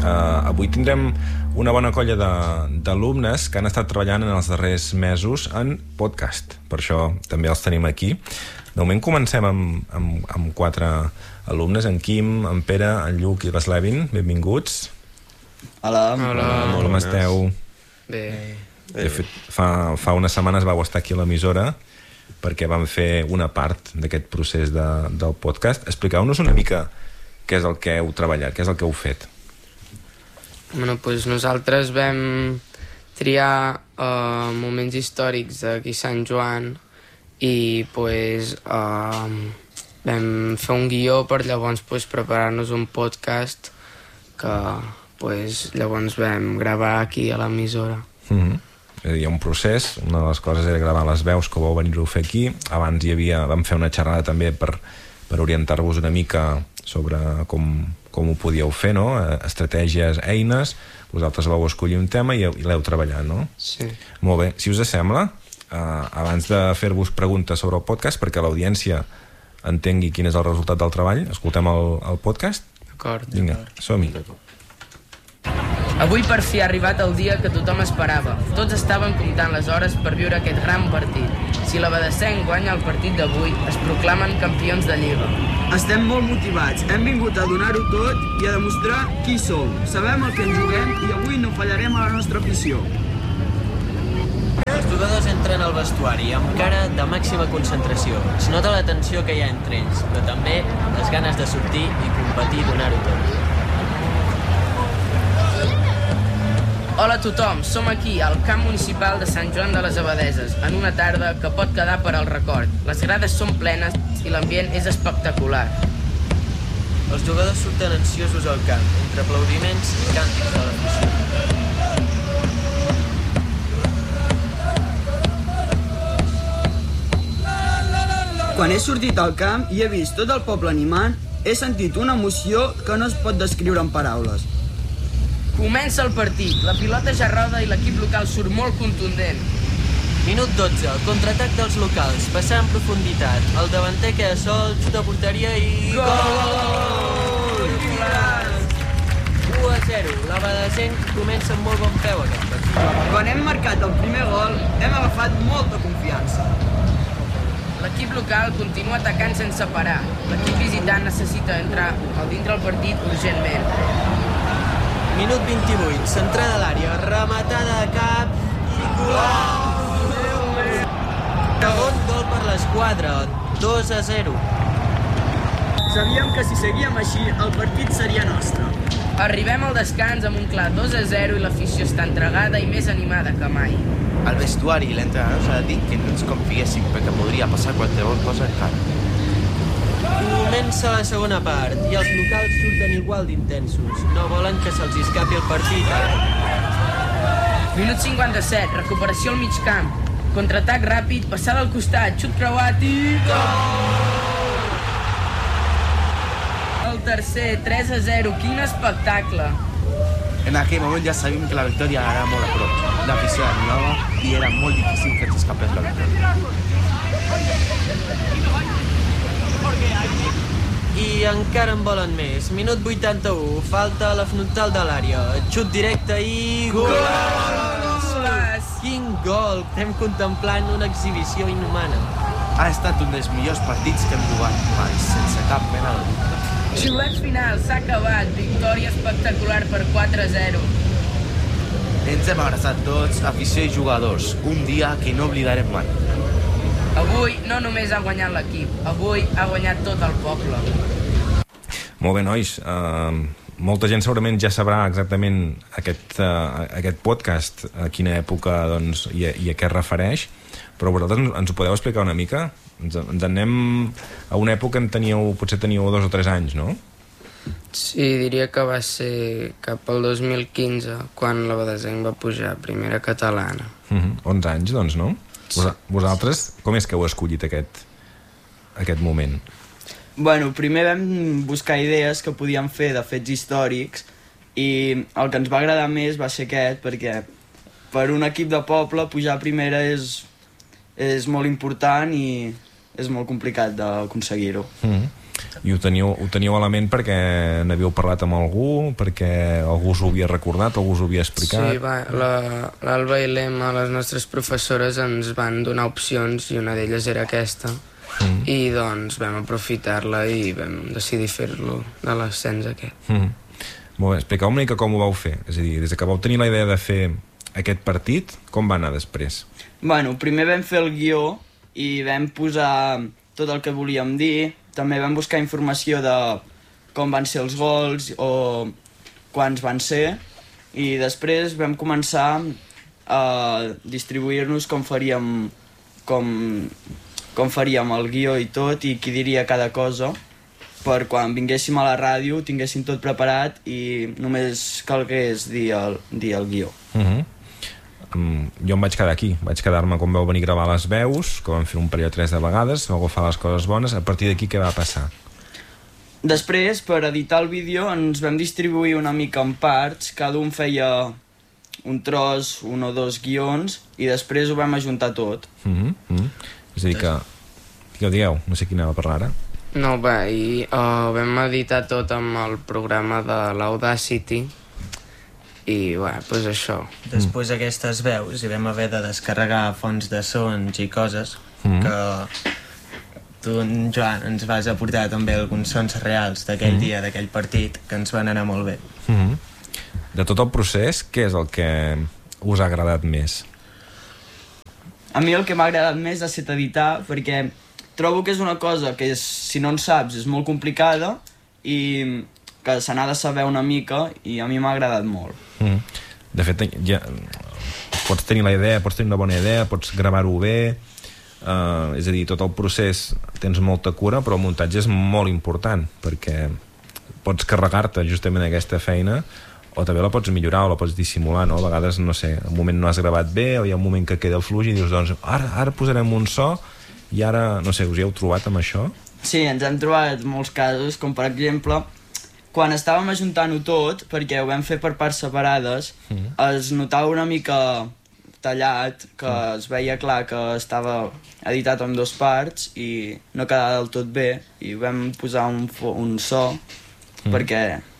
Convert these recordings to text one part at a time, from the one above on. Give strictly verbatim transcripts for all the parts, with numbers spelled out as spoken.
Uh, avui tindrem una bona colla d'alumnes que han estat treballant en els darrers mesos en podcast. Per això també els tenim aquí. De moment comencem amb, amb, amb quatre alumnes, en Quim, en Pere, en Lluc i l'Slevin. Benvinguts. Hola. Hola. Com esteu? Bé. De fet, fa, fa unes setmanes vau estar aquí a l'emissora perquè vam fer una part d'aquest procés de, del podcast. Expliqueu-nos una mica què és el que heu treballat, què és el que heu fet. Bueno, doncs nosaltres vam triar uh, moments històrics d'aquí Sant Joan i pues, uh, vam fer un guió per llavors pues, preparar-nos un podcast que pues, llavors vam gravar aquí a l'emissora. Mm-hmm. Hi ha un procés, una de les coses era gravar les veus que vau venir-ho a fer aquí. Abans hi havia, vam fer una xerrada també per, per orientar-vos una mica sobre com, com ho podíeu fer, no? Estratègies, eines. Vosaltres vau escollir un tema i, i l'heu treballat, no? Sí. Molt bé. Si us sembla, eh, abans de fer-vos preguntes sobre el podcast, perquè l'audiència entengui quin és el resultat del treball, escoltem el, el podcast? D'acord. Vinga, som-hi. Avui per fi ha arribat el dia que tothom esperava. Tots estaven comptant les hores per viure aquest gran partit. Si l'Abadessenc guanya el partit d'avui, es proclamen campions de Lliga. Estem molt motivats, hem vingut a donar-ho tot i a demostrar qui som. Sabem el que ens juguem i avui no fallarem a la nostra afició. Els jugadors entren al vestuari amb cara de màxima concentració. Es nota la tensió que hi ha entre ells, però també les ganes de sortir i competir i donar-ho tot. Hola a tothom, som aquí, al camp municipal de Sant Joan de les Abadeses, en una tarda que pot quedar per al record. Les grades són plenes i l'ambient és espectacular. Els jugadors surten ansiosos al camp, entre aplaudiments i càntics de l'afició. Quan he sortit al camp i he vist tot el poble animant, he sentit una emoció que no es pot descriure en paraules. Comença el partit, la pilota ja roda i l'equip local surt molt contundent. Minut dotze, contraatac dels locals, passar en profunditat. El davanter queda sol, xuta a porteria i... Gol! u a zero, l'Abadessenc comença amb molt bon peu aquest partit. Quan hem marcat el primer gol, hem agafat molta confiança. L'equip local continua atacant sense parar. L'equip visitant necessita entrar al dintre del partit urgentment. Minut vint-i-vuit, centrada a l'àrea, rematada de cap i gol! Segon gol per l'esquadra, dos a zero. Sabíem que si seguíem així, el partit seria nostre. Arribem al descans amb un clar dos a zero i l'afició està entregada i més animada que mai. Al vestuari l'entrenador ens ha dit que no ens confiéssim perquè podria passar qualsevol cosa encara. Comença la segona part i els locals surten igual d'intensos. No volen que se'ls escapi el partit. Minut cinquanta-set, recuperació al mig camp. Contraatac ràpid, passada al costat, xut creuat i... Gol! El tercer, tres a zero, quin espectacle! En aquell moment ja sabíem que la victòria era molt a prop. L'afició animava i era molt difícil que ens escapés la victòria. I encara en volen més. Minut vuitanta-u, falta a la frontal de l'àrea. Xut directe i... Gol! Quin gol! Estem contemplant una exhibició inhumana. Ha estat un dels millors partits que hem jugat mai, sense cap mena de dubte. Xiulet final, s'ha acabat. Victòria espectacular per quatre a zero. Ens hem abraçat tots, afició i jugadors. Un dia que no oblidarem mai. Avui no només ha guanyat l'equip, avui ha guanyat tot el poble. Molt bé, nois. Uh, molta gent segurament ja sabrà exactament aquest, uh, aquest podcast, a quina època doncs, i, a, i a què es refereix, però vosaltres ens ho podeu explicar una mica? Ens, ens anem a una època en teníeu, potser teníeu dos o tres anys, no? Sí, diria que va ser cap al dos mil quinze, quan l'Abadessenc va pujar a primera catalana. Uh-huh. onze anys, doncs, no? Vosaltres, com és que heu escollit aquest, aquest moment? Bueno, primer vam buscar idees que podíem fer de fets històrics i el que ens va agradar més va ser aquest, perquè per un equip de poble pujar a primera és, és molt important i és molt complicat d'aconseguir-ho. Mm-hmm. I ho teníeu, ho teníeu a la ment perquè n'havíeu parlat amb algú, perquè algú us ho havia recordat, algú us ho havia explicat? Sí, va, l'Alba i l'Emma, les nostres professores, ens van donar opcions i una d'elles era aquesta. Mm. I doncs vam aprofitar-la i vam decidir fer-lo de l'ascens aquest. Mm. Molt bé, expliqueu una mica com ho vau fer. És a dir, des que vau tenir la idea de fer aquest partit, com va anar després? Bueno, primer vam fer el guió i vam posar tot el que volíem dir. També vam buscar informació de com van ser els gols o quants van ser, i després vam començar a distribuir-nos com faríem com, com faríem el guió i tot, i qui diria cada cosa, per quan vinguéssim a la ràdio tinguéssim tot preparat i només calgués dir el, dir el guió. Uh-huh. Um, jo em vaig quedar aquí, vaig quedar-me quan vau venir a gravar les veus, que vam fer un parell o tres de vegades, vau agafar les coses bones. A partir d'aquí què va passar? Després, per editar el vídeo, ens vam distribuir una mica en parts, cada un feia un tros, un o dos guions, i després ho vam ajuntar tot. Uh-huh. Uh-huh. És a dir que... Digueu, digueu, no sé qui anava a parlar ara. No, bé, i uh, vam editar tot amb el programa de l'Audacity, i bé, doncs això. Després aquestes veus i vam haver de descarregar fonts de sons i coses mm. que tu, Joan, ens vas aportar també alguns sons reals d'aquell mm. dia, d'aquell partit, que ens van anar molt bé. Mm. De tot el procés, què és el que us ha agradat més? A mi el que m'ha agradat més ha estat editar, perquè trobo que és una cosa que, és, si no en saps, és molt complicada i que se n'ha de saber una mica, i a mi m'ha agradat molt. Mm. De fet, ja, pots tenir la idea, pots tenir una bona idea, pots gravar-ho bé, uh, és a dir, tot el procés tens molta cura, però el muntatge és molt important, perquè pots carregar-te justament aquesta feina, o també la pots millorar o la pots dissimular, no? A vegades, no sé, un moment no has gravat bé, o hi ha un moment que queda fluix i dius, doncs, ara, ara posarem un so, i ara, no sé, us hi heu trobat amb això? Sí, ens hem trobat molts casos, com per exemple, quan estàvem ajuntant-ho tot, perquè ho vam fer per parts separades, mm. es notava una mica tallat, que mm. es veia clar que estava editat en dues parts i no quedava del tot bé, i vam posar un, un so mm. perquè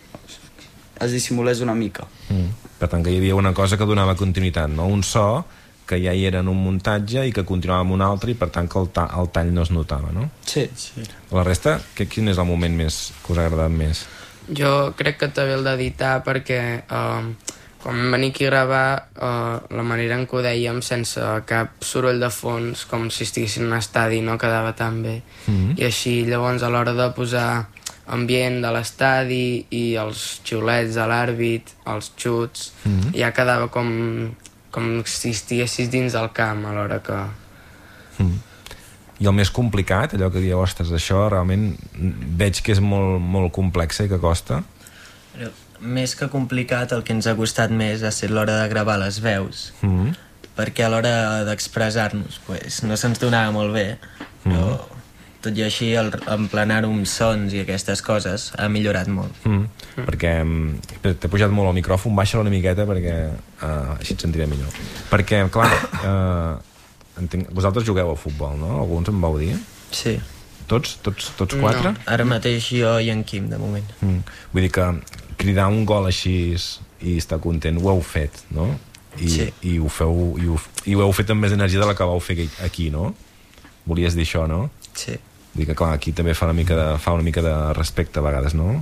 es dissimulés una mica. Mm. Per tant, que hi havia una cosa que donava continuïtat, no? Un so que ja hi era en un muntatge i que continuava amb un altre, i per tant que el, ta el tall no es notava, no? Sí. sí. La resta, que, quin és el moment més que us ha agradat més? Jo crec que també el d'editar, perquè eh, quan vam venir aquí a gravar, eh, la manera en què ho dèiem sense cap soroll de fons, com si estiguessin en un estadi, no quedava tan bé. Mm-hmm. I així llavors a l'hora de posar ambient de l'estadi i els xiulets de l'àrbit, els xuts, mm-hmm. ja quedava com, com si estiguessis dins del camp a l'hora que... Mm. I el més complicat, allò que dieu, ostres, això realment veig que és molt, molt complexa i que costa? Però, més que complicat, el que ens ha costat més ha estat l'hora de gravar les veus, mm-hmm. perquè a l'hora d'expressar-nos pues, no se'ns donava molt bé, però mm-hmm. tot i així el emplenar-ho amb sons i aquestes coses ha millorat molt. Mm-hmm. Mm. Perquè t'he pujat molt el micròfon, baixa-lo una miqueta perquè uh, així et sentiré millor. Perquè, clar... Uh, Entenc, vosaltres jugueu a futbol, no? Alguns em vau dir? Sí. Tots? Tots, tots quatre? No, ara mateix jo i en Quim, de moment. Mm. Vull dir que cridar un gol així i estar content, ho heu fet, no? I, sí. I ho feu, i ho, i ho heu fet amb més energia de la que vau fer aquí, no? Volies dir això, no? Sí. Vull dir que, clar, aquí també fa una mica de, fa una mica de respecte a vegades, no?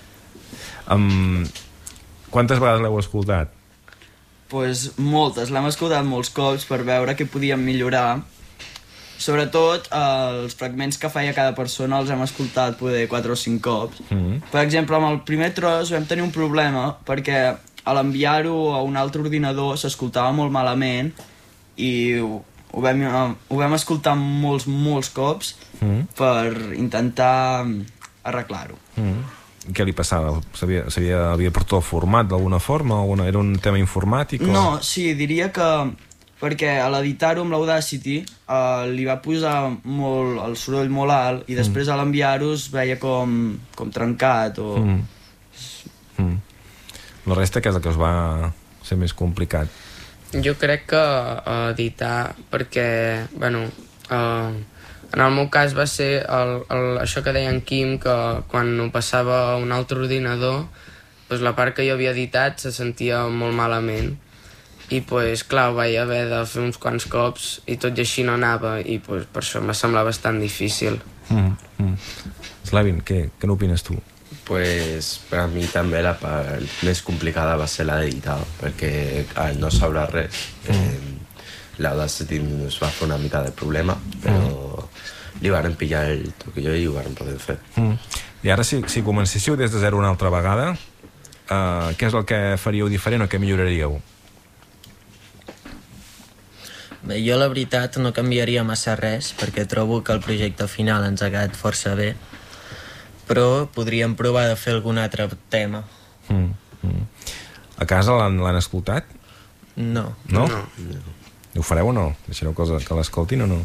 Um, quantes vegades l'heu escoltat? Pues moltes, l'hem escoltat molts cops per veure què podíem millorar. Sobretot els fragments que feia cada persona els hem escoltat poder quatre o cinc cops. Mm-hmm. Per exemple, amb el primer tros vam tenir un problema perquè a l'enviar-ho a un altre ordinador s'escoltava molt malament i ho, ho, vam, ho vam escoltar molts, molts cops mm-hmm. per intentar arreglar-ho. Mm-hmm. Què li passava? Havia perdut el format d'alguna forma? Alguna, era un tema informàtic? O... No, sí, diria que perquè a l'editar-ho amb l'Audacity eh, li va posar molt, el soroll molt alt i després mm. a l'enviar-ho es veia com, com trencat o... Mm. Mm. La resta, què és el que us va ser més complicat? Jo crec que uh, editar, perquè, bueno, uh, En el meu cas va ser el, el, això que deia en Quim, que quan ho passava a un altre ordinador, pues la part que jo havia editat se sentia molt malament. I pues, clar, ho vaig haver de fer uns quants cops i tot i així no anava, i pues, per això m'ha semblat bastant difícil. Mm, mm. Slavin, què, què n'opines tu? Pues per a mi també la part més complicada va ser la d'editar, perquè al no saber res, eh, l'Audacity ens va fer una mica de problema, però li varen pillar el truquillo i ho varen poder fer. Mm. I ara, si, si comencéssiu des de zero una altra vegada, uh, què és el que faríeu diferent o què milloraríeu? Bé, jo la veritat no canviaria massa res, perquè trobo que el projecte final ens ha quedat força bé, però podríem provar de fer algun altre tema. Mm. Mm. A casa l'han escoltat? No. No? No. No. I ho fareu o no? Deixareu que, que l'escoltin o no?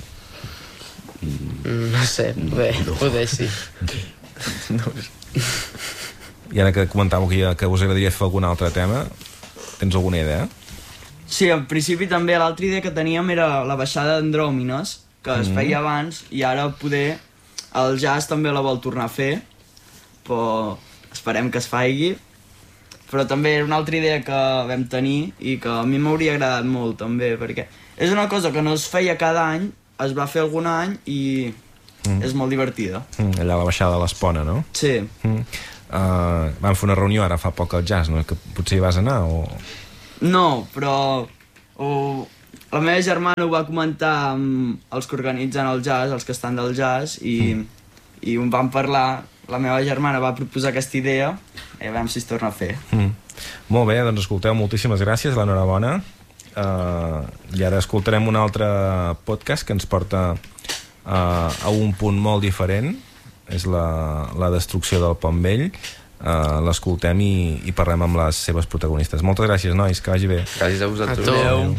No sé, bé, poder sí. No. I ara que comentàveu que, que us agradaria fer algun altre tema, tens alguna idea? Sí, al principi també l'altra idea que teníem era la baixada d'Andròmines, que es feia abans, i ara poder el jazz també la vol tornar a fer, però esperem que es faci. Però també era una altra idea que vam tenir i que a mi m'hauria agradat molt també, perquè és una cosa que no es feia cada any, es va fer algun any i mm. és molt divertida. Mm, allà a la baixada de l'Espona, no? Sí. Mm. Uh, vam fer una reunió ara fa poc al jazz, no? Que potser hi vas anar o... No, però o, la meva germana ho va comentar amb els que organitzen el jazz, els que estan del jazz, i, mm. i ho vam parlar. La meva germana va proposar aquesta idea i a veure si es torna a fer. Mm. Molt bé, doncs escolteu, moltíssimes gràcies, l'enhorabona. Uh, I ara escoltarem un altre podcast que ens porta uh, a un punt molt diferent. És la, la destrucció del Pont Vell. Uh, l'escoltem i, i parlem amb les seves protagonistes. Moltes gràcies, nois, que vagi bé. Gràcies a vosaltres. Adéu.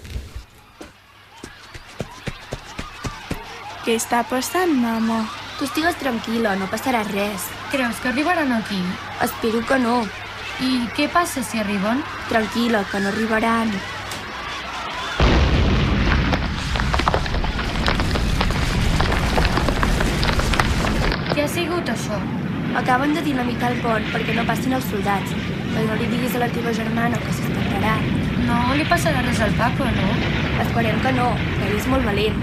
Què està passant, mama? Tu estigues tranquil·la, no passarà res. Creus que arribaran aquí? Espero que no. I què passa si arriben? Tranquil·la, que no arribaran. Què ha sigut això? Acaben de dinamitar el pont perquè no passin els soldats. Però no li diguis a la teva germana que s'espantarà. No li passarà res al Paco, no? Esperem que no, que ell és molt valent.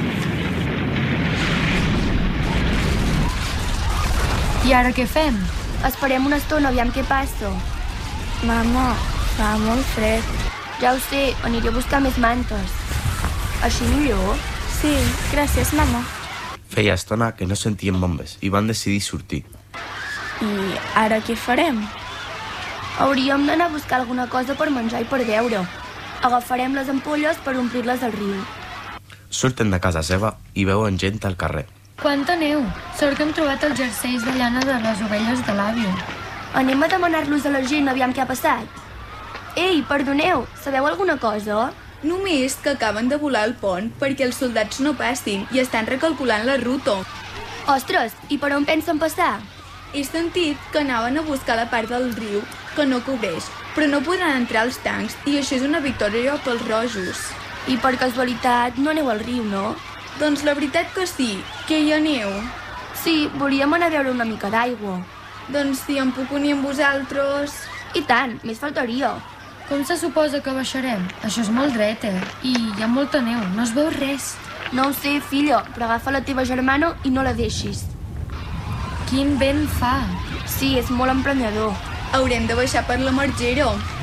I ara què fem? Esperem una estona, aviam què passa. Mama, fa molt fred. Ja ho sé, aniré a buscar més mantes. Així millor? Sí, gràcies, mama. Feia estona que no sentíem bombes i van decidir sortir. I ara què farem? Hauríem d'anar a buscar alguna cosa per menjar i per beure. Agafarem les ampolles per omplir-les al riu. Surten de casa seva i veuen gent al carrer. Quanta neu! Sort que hem trobat els jerseis de llana de les ovelles de l'àvio. Anem a demanar-los a la gent aviam què ha passat. Ei, perdoneu, sabeu alguna cosa? Només que acaben de volar el pont perquè els soldats no passin i estan recalculant la ruta. Ostres, i per on pensen passar? He sentit que anaven a buscar la part del riu que no cobreix, però no podran entrar els tancs i això és una victòria pels rojos. I per casualitat no aneu al riu, no? Doncs la veritat que sí, que hi aneu. Sí, volíem anar a beure una mica d'aigua. Doncs si em puc unir amb vosaltres... I tant, més faltaria. Com se suposa que baixarem? Això és molt dret, eh? I hi ha molta neu, no es veu res. No ho sé, filla, però agafa la teva germana i no la deixis. Quin vent fa! Sí, és molt emprenyador. Haurem de baixar per la margera.